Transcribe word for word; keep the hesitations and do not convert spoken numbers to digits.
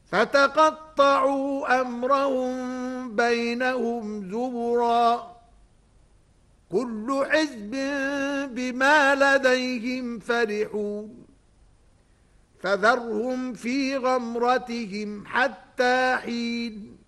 فتقطعوا أمرهم بينهم زبرا كل حزب بما لديهم فرحون فذرهم في غمرتهم حتى حين